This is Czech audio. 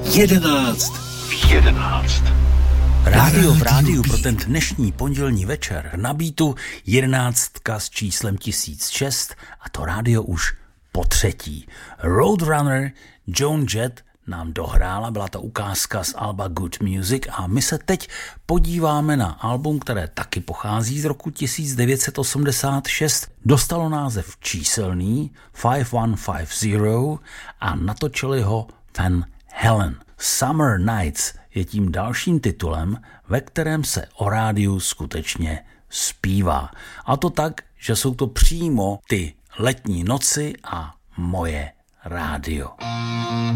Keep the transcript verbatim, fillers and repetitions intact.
Jedenáct v jedenáct. Rádio v rádiu pro ten dnešní pondělní večer na beatu jedenáctka s číslem tisíc šest a to rádio už po třetí. Roadrunner Joan Jett nám dohrála, byla to ukázka z alba Good Music a my se teď podíváme na album, které taky pochází z roku devatenáct set osmdesát šest. Dostalo název číselný pět set padesát a natočili ho Van Halen. Summer Nights je tím dalším titulem, ve kterém se o rádiu skutečně zpívá. A to tak, že jsou to přímo ty letní noci a moje rádio.